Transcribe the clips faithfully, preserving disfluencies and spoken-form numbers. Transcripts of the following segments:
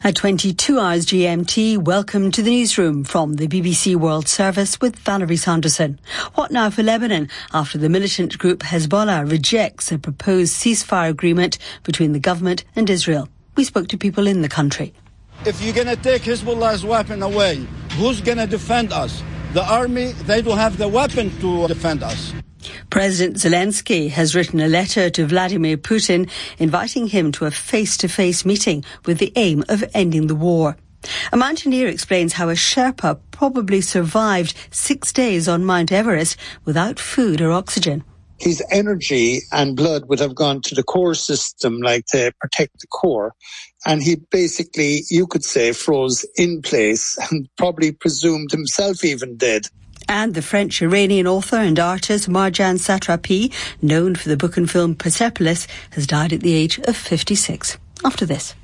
At twenty-two hours G M T, welcome to the newsroom from the B B C World Service with Valerie Sanderson. What now for Lebanon after the militant group Hezbollah rejects a proposed ceasefire agreement between the government and Israel? We spoke to people in the country. If you're going to take Hezbollah's weapon away, who's going to defend us? The army, they don't have the weapon to defend us. President Zelensky has written a letter to Vladimir Putin inviting him to a face-to-face meeting with the aim of ending the war. A mountaineer explains how a Sherpa probably survived six days on Mount Everest without food or oxygen. His energy and blood would have gone to the core system, like to protect the core. And he basically, you could say, froze in place and probably presumed himself even dead. And the French-Iranian author and artist Marjane Satrapi, known for the book and film Persepolis, has died at the age of fifty-six. After this.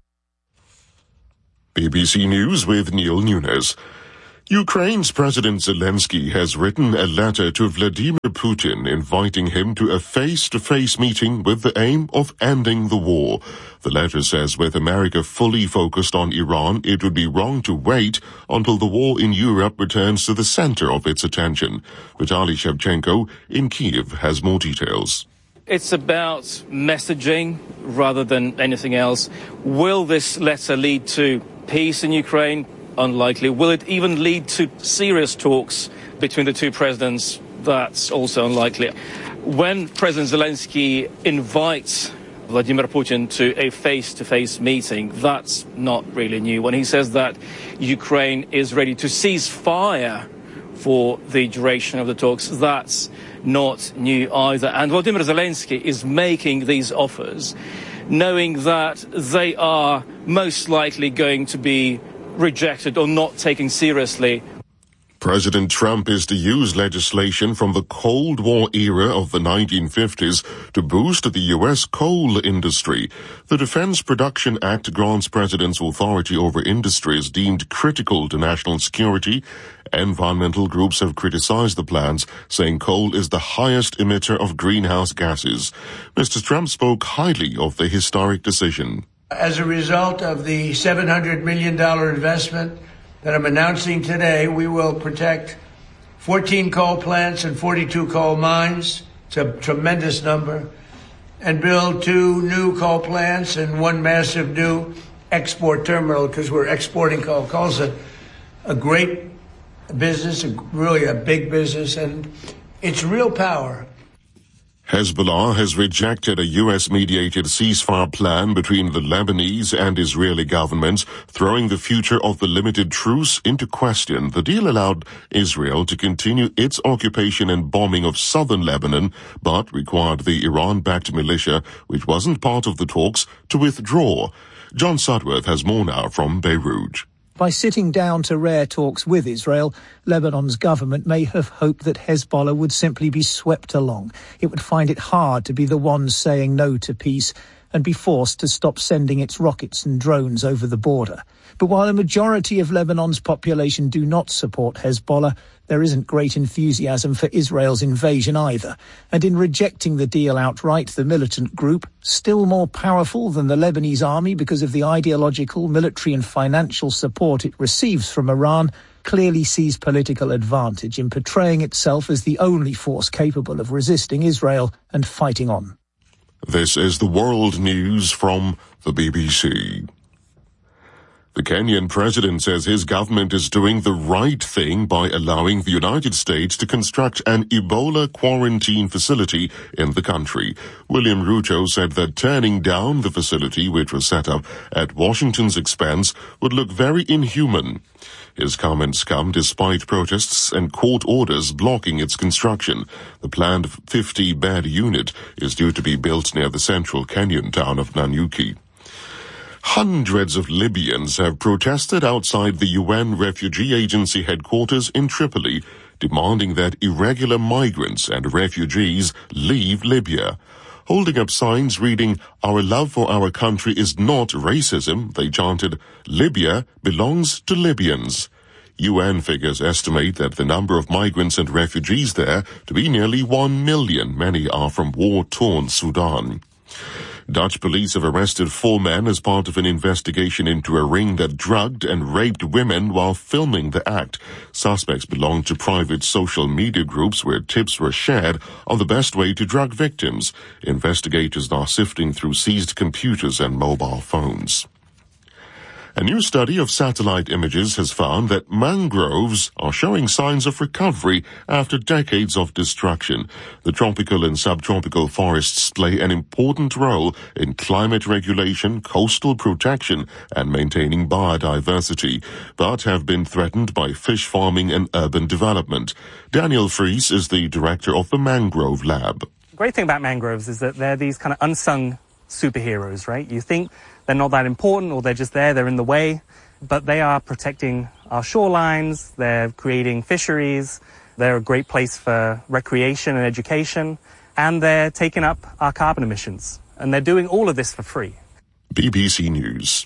B B C News with Neil Nunes. Ukraine's President Zelensky has written a letter to Vladimir Putin inviting him to a face-to-face meeting with the aim of ending the war. The letter says with America fully focused on Iran, it would be wrong to wait until the war in Europe returns to the center of its attention. Vitaly Shevchenko in Kyiv has more details. It's about messaging rather than anything else. Will this letter lead to peace in Ukraine? Unlikely. Will it even lead to serious talks between the two presidents? That's also unlikely. When President Zelensky invites Vladimir Putin to a face-to-face meeting, that's not really new. When he says that Ukraine is ready to cease fire for the duration of the talks, that's not new either. And Vladimir Zelensky is making these offers knowing that they are most likely going to be rejected or not taken seriously. President Trump is to use legislation from the Cold War era of the nineteen fifties to boost the U S coal industry. The Defense Production Act grants presidents authority over industries deemed critical to national security. Environmental groups have criticized the plans, saying coal is the highest emitter of greenhouse gases. Mister Trump spoke highly of the historic decision. As a result of the seven hundred million dollars investment that I'm announcing today, we will protect fourteen coal plants and forty-two coal mines. It's a tremendous number. And build two new coal plants and one massive new export terminal because we're exporting coal. Coal's a, a great business, a, really a big business, and it's real power. Hezbollah has rejected a U S-mediated ceasefire plan between the Lebanese and Israeli governments, throwing the future of the limited truce into question. The deal allowed Israel to continue its occupation and bombing of southern Lebanon, but required the Iran-backed militia, which wasn't part of the talks, to withdraw. John Sudworth has more now from Beirut. By sitting down to rare talks with Israel, Lebanon's government may have hoped that Hezbollah would simply be swept along. It would find it hard to be the ones saying no to peace and be forced to stop sending its rockets and drones over the border. But while a majority of Lebanon's population do not support Hezbollah, there isn't great enthusiasm for Israel's invasion either. And in rejecting the deal outright, the militant group, still more powerful than the Lebanese army because of the ideological, military and financial support it receives from Iran, clearly sees political advantage in portraying itself as the only force capable of resisting Israel and fighting on. This is the World News from the B B C. The Kenyan president says his government is doing the right thing by allowing the United States to construct an Ebola quarantine facility in the country. William Ruto said that turning down the facility, which was set up at Washington's expense, would look very inhuman. His comments come despite protests and court orders blocking its construction. The planned fifty-bed unit is due to be built near the central Kenyan town of Nanyuki. Hundreds of Libyans have protested outside the U N Refugee Agency headquarters in Tripoli, demanding that irregular migrants and refugees leave Libya. Holding up signs reading, "Our love for our country is not racism," they chanted, "Libya belongs to Libyans." U N figures estimate that the number of migrants and refugees there to be nearly one million. Many are from war-torn Sudan. Dutch police have arrested four men as part of an investigation into a ring that drugged and raped women while filming the act. Suspects belonged to private social media groups where tips were shared on the best way to drug victims. Investigators are sifting through seized computers and mobile phones. A new study of satellite images has found that mangroves are showing signs of recovery after decades of destruction. The tropical and subtropical forests play an important role in climate regulation, coastal protection, and maintaining biodiversity, but have been threatened by fish farming and urban development. Daniel Fries is the director of the Mangrove Lab. The great thing about mangroves is that they're these kind of unsung superheroes, right? You think they're not that important or they're just there, they're in the way, but they are protecting our shorelines, they're creating fisheries, they're a great place for recreation and education, and they're taking up our carbon emissions. And they're doing all of this for free. B B C News.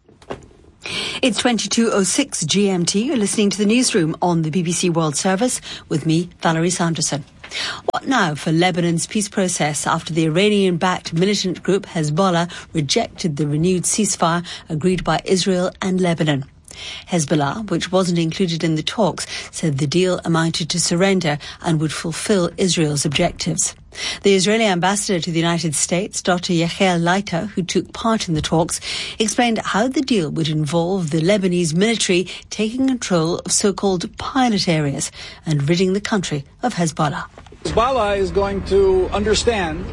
It's twenty-two oh six G M T. You're listening to the newsroom on the B B C World Service with me, Valerie Sanderson. What now for Lebanon's peace process after the Iranian-backed militant group Hezbollah rejected the renewed ceasefire agreed by Israel and Lebanon? Hezbollah, which wasn't included in the talks, said the deal amounted to surrender and would fulfill Israel's objectives. The Israeli ambassador to the United States, Doctor Yechiel Leiter, who took part in the talks, explained how the deal would involve the Lebanese military taking control of so-called pilot areas and ridding the country of Hezbollah. Hezbollah is going to understand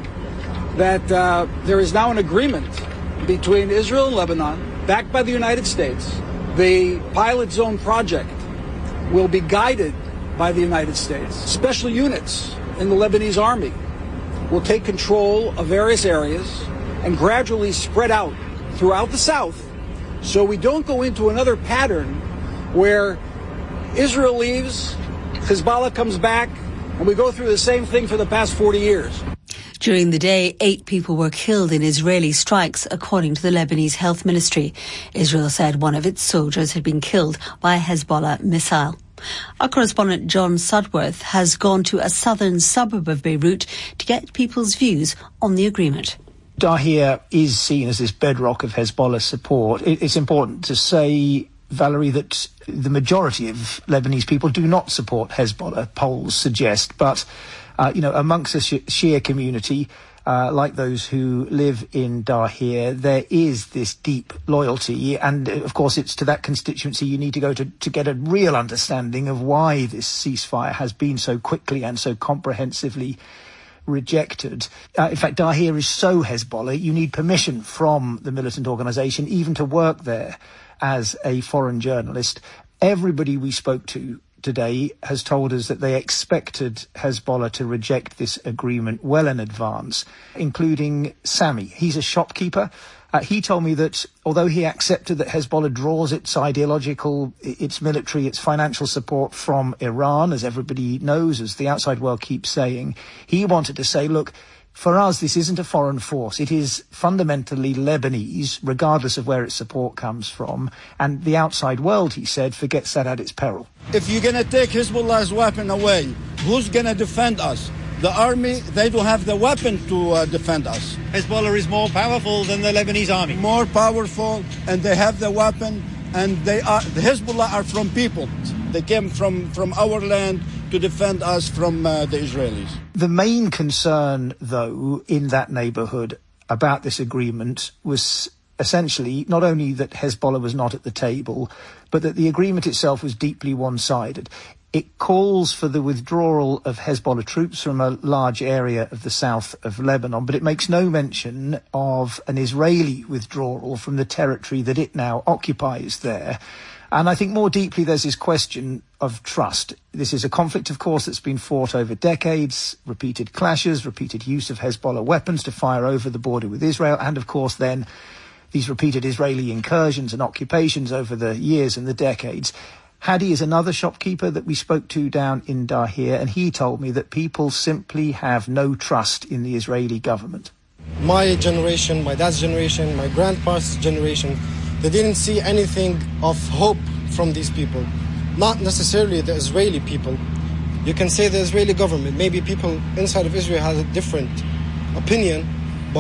that uh, there is now an agreement between Israel and Lebanon, backed by the United States. The pilot zone project will be guided by the United States. Special units in the Lebanese army will take control of various areas and gradually spread out throughout the south so we don't go into another pattern where Israel leaves, Hezbollah comes back, and we go through the same thing for the past forty years. During the day, eight people were killed in Israeli strikes, according to the Lebanese Health Ministry. Israel said one of its soldiers had been killed by a Hezbollah missile. Our correspondent John Sudworth has gone to a southern suburb of Beirut to get people's views on the agreement. Dahir is seen as this bedrock of Hezbollah support. It's important to say, Valerie, that the majority of Lebanese people do not support Hezbollah, polls suggest, but Uh, you know, amongst the Shia community, uh, like those who live in Dahir, there is this deep loyalty. And, uh, of course, it's to that constituency you need to go to, to get a real understanding of why this ceasefire has been so quickly and so comprehensively rejected. Uh, in fact, Dahir is so Hezbollah, you need permission from the militant organisation even to work there as a foreign journalist. Everybody we spoke to today has told us that they expected Hezbollah to reject this agreement well in advance, including Sami. He's a shopkeeper. Uh, he told me that although he accepted that Hezbollah draws its ideological, its military, its financial support from Iran, as everybody knows, as the outside world keeps saying, he wanted to say, look, for us, this isn't a foreign force. It is fundamentally Lebanese, regardless of where its support comes from. And the outside world, he said, forgets that at its peril. If you're going to take Hezbollah's weapon away, who's going to defend us? The army, they don't have the weapon to uh, defend us. Hezbollah is more powerful than the Lebanese army. More powerful, and they have the weapon, and they are, the Hezbollah are from people. They came from, from our land to defend us from uh, the Israelis. The main concern, though, in that neighbourhood about this agreement was essentially not only that Hezbollah was not at the table, but that the agreement itself was deeply one-sided. It calls for the withdrawal of Hezbollah troops from a large area of the south of Lebanon, but it makes no mention of an Israeli withdrawal from the territory that it now occupies there. And I think more deeply there's this question of trust. This is a conflict, of course, that's been fought over decades, repeated clashes, repeated use of Hezbollah weapons to fire over the border with Israel, and, of course, then these repeated Israeli incursions and occupations over the years and the decades. Hadi is another shopkeeper that we spoke to down in Dahir, and he told me that people simply have no trust in the Israeli government. My generation, my dad's generation, my grandpa's generation, they didn't see anything of hope from these people. Not necessarily the Israeli people. You can say the Israeli government. Maybe people inside of Israel has a different opinion, but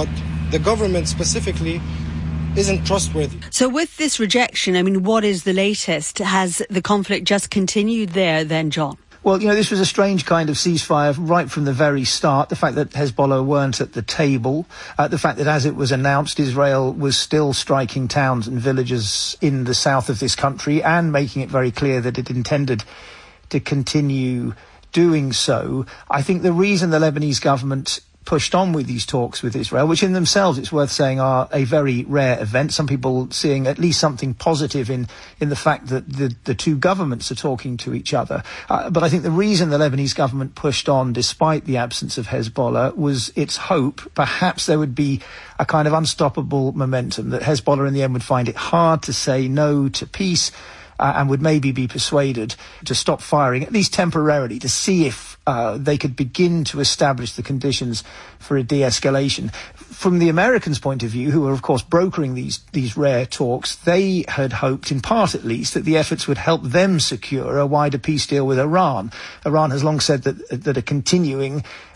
the government specifically isn't trustworthy. So with this rejection, I mean, what is the latest? Has the conflict just continued there then, John? Well, you know, this was a strange kind of ceasefire right from the very start. The fact that Hezbollah weren't at the table, uh, the fact that as it was announced, Israel was still striking towns and villages in the south of this country and making it very clear that it intended to continue doing so. I think the reason the Lebanese government pushed on with these talks with Israel, which in themselves, it's worth saying, are a very rare event. Some people seeing at least something positive in, in the fact that the, the two governments are talking to each other. Uh, but I think the reason the Lebanese government pushed on, despite the absence of Hezbollah, was its hope perhaps there would be a kind of unstoppable momentum, that Hezbollah in the end would find it hard to say no to peace, Uh, and would maybe be persuaded to stop firing, at least temporarily, to see if uh, they could begin to establish the conditions for a de-escalation. From the Americans' point of view, who were, of course, brokering these, these rare talks, they had hoped, in part at least, that the efforts would help them secure a wider peace deal with Iran. Iran has long said that, that a continuing